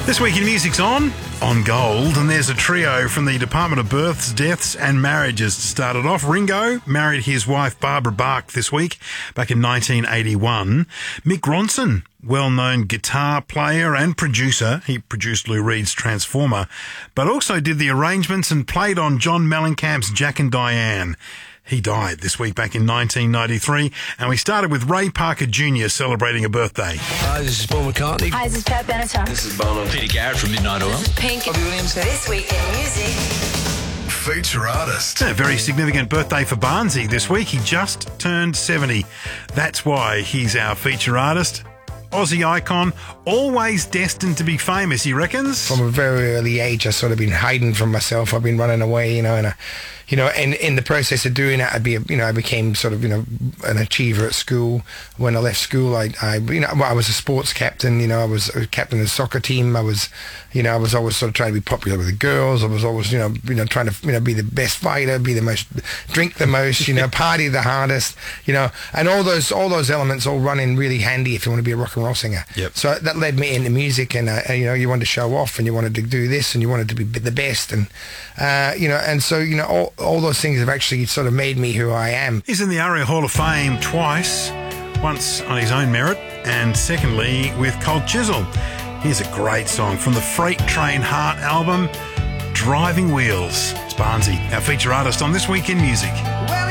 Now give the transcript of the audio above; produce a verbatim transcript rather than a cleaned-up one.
This week in Music's on, on Gold, and there's a trio from the Department of Births, Deaths and Marriages to start it off. Ringo married his wife Barbara Bach this week, back in nineteen eighty-one. Mick Ronson, well-known guitar player and producer. He produced Lou Reed's Transformer, but also did the arrangements and played on John Mellencamp's Jack and Diane. He died this week back in nineteen ninety-three, and we started with Ray Parker Junior celebrating a birthday. Hi, this is Paul McCartney. Hi, this is Pat Benatar. This is Bono. Peter Garrett from Midnight Oil. This is Pink. Robbie Williams. This week in music. Feature artist. A very significant birthday for Barnsey this week. He just turned seventy. That's why he's our feature artist. Aussie icon, always destined to be famous, he reckons. From a very early age, I've sort of been hiding from myself. I've been running away, you know, and, I, you know, and in the process of doing that, I'd be, you know, I became sort of, you know, an achiever at school. When I left school, I, I you know, I was a sports captain, you know, I was a captain of the soccer team. I was, you know, I was always sort of trying to be popular with the girls. I was always, you know, you know, trying to, you know, be the best fighter, be the most, drink the most, you know, party the hardest, you know, and all those, all those elements all run in really handy if you want to be a rock and roll singer. Yep. So that led me into music, and uh, you know, you wanted to show off, and you wanted to do this, and you wanted to be the best, and uh, you know, and so you know, all, all those things have actually sort of made me who I am. He's in the ARIA Hall of Fame twice, once on his own merit, and secondly with Cold Chisel. Here's a great song from the Freight Train Heart album, Driving Wheels. It's Barnsey, our feature artist on This Week in Music.